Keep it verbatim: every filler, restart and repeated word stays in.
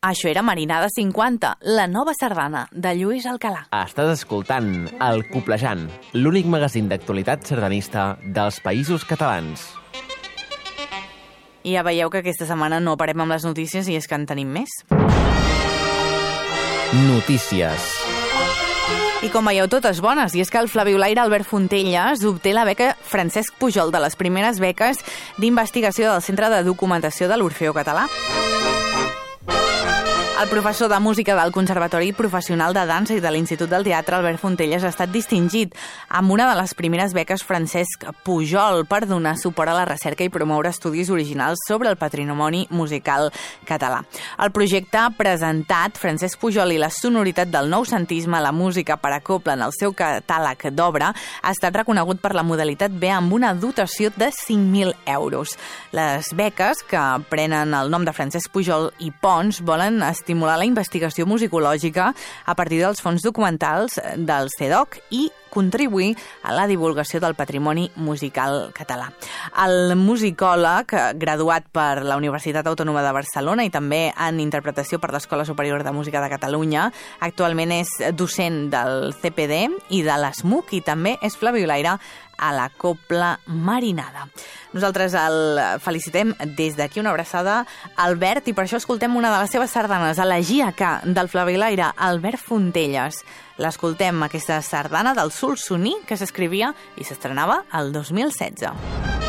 Això era Marinada cinquanta, la nova sardana de Lluís Alcalà. Estàs escoltant El Coplejant, l'únic magazín d'actualitat sardanista dels Països Catalans. I ja veieu que aquesta setmana no parem amb les notícies i és que en tenim més. Notícies. I com veieu, totes bones. I és que el flabiolaire Albert Fontelles obté la beca Francesc Pujol, de les primeres beques d'investigació del Centre de Documentació de l'Orfeó Català. El professor de música del Conservatori Professional de Dansa i de l'Institut del Teatre, Albert Fontelles, ha estat distingit amb una de les primeres beques Francesc Pujol per donar suport a la recerca i promoure estudis originals sobre el patrimoni musical català. El projecte ha presentat Francesc Pujol i la sonoritat del noucentisme, la música per a cobla en el seu catàleg d'obra, ha estat reconegut per la modalitat B amb una dotació de cinc mil euros. Les beques, que prenen el nom de Francesc Pujol i Pons, volen estimular la investigació musicològica a partir dels fons documentals del C E D O C i contribuir a la divulgació del patrimoni musical català. El musicòleg, graduat per la Universitat Autònoma de Barcelona i també en interpretació per l'Escola Superior de Música de Catalunya, actualment és docent del C P D i de l'ESMUC i també és flabiolaire a la Cobla Marinada. Nosaltres el felicitem des d'aquí, una abraçada a Albert, i per això escoltem una de les seves sardanes, Elegia K, del flabiolaire Albert Fontelles. L'escoltem, aquesta sardana del Solsoní, que s'escrivia i s'estrenava el dos mil setze.